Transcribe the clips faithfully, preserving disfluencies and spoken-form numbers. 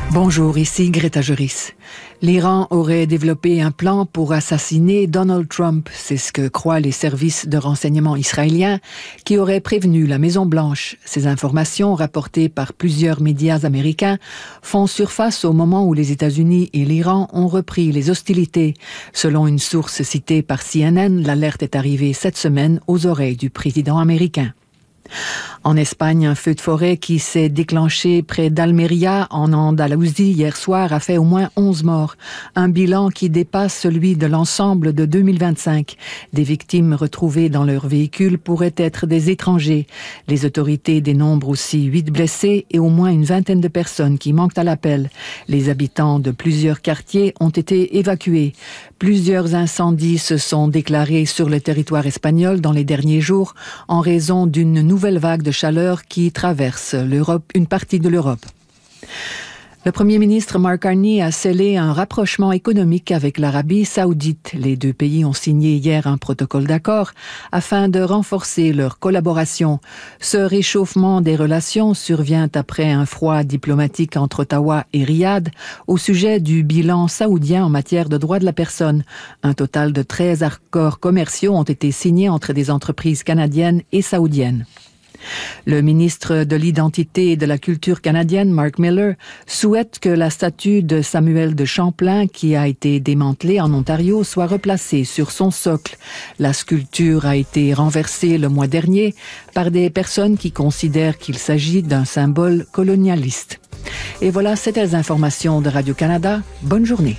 Bonjour, ici Greta Juris. L'Iran aurait développé un plan pour assassiner Donald Trump. C'est ce que croient les services de renseignement israéliens qui auraient prévenu la Maison-Blanche. Ces informations, rapportées par plusieurs médias américains, font surface au moment où les États-Unis et l'Iran ont repris les hostilités. Selon une source citée par C N N, l'alerte est arrivée cette semaine aux oreilles du président américain. En Espagne, un feu de forêt qui s'est déclenché près d'Almeria, en Andalousie, hier soir, a fait au moins onze morts. Un bilan qui dépasse celui de l'ensemble de deux mille vingt-cinq. Des victimes retrouvées dans leur véhicule pourraient être des étrangers. Les autorités dénombrent aussi huit blessés et au moins une vingtaine de personnes qui manquent à l'appel. Les habitants de plusieurs quartiers ont été évacués. Plusieurs incendies se sont déclarés sur le territoire espagnol dans les derniers jours en raison d'une nouvelle vague de chaleur qui traverse l'Europe, une partie de l'Europe. Le Premier ministre Mark Carney a scellé un rapprochement économique avec l'Arabie saoudite. Les deux pays ont signé hier un protocole d'accord afin de renforcer leur collaboration. Ce réchauffement des relations survient après un froid diplomatique entre Ottawa et Riyad au sujet du bilan saoudien en matière de droits de la personne. Un total de treize accords commerciaux ont été signés entre des entreprises canadiennes et saoudiennes. Le ministre de l'Identité et de la Culture canadienne, Mark Miller, souhaite que la statue de Samuel de Champlain, qui a été démantelée en Ontario, soit replacée sur son socle. La sculpture a été renversée le mois dernier par des personnes qui considèrent qu'il s'agit d'un symbole colonialiste. Et voilà, c'était les informations de Radio-Canada. Bonne journée.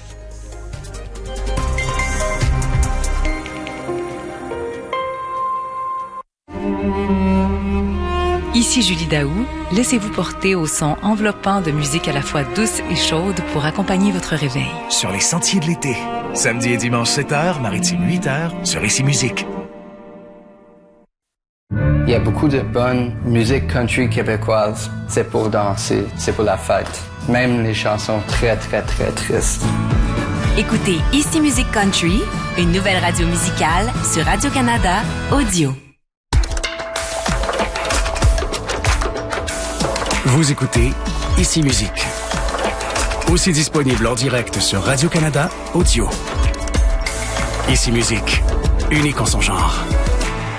Ici Julie Daou, laissez-vous porter au son enveloppant de musique à la fois douce et chaude pour accompagner votre réveil. Sur les sentiers de l'été, samedi et dimanche sept heures, maritime huit heures, sur Ici Musique. Il y a beaucoup de bonne musique country québécoise. C'est pour danser, c'est pour la fête. Même les chansons très, très, très tristes. Écoutez Ici Musique Country, une nouvelle radio musicale sur Radio-Canada Audio. Vous écoutez Ici Musique. Aussi disponible en direct sur Radio-Canada Audio. Ici Musique, unique en son genre.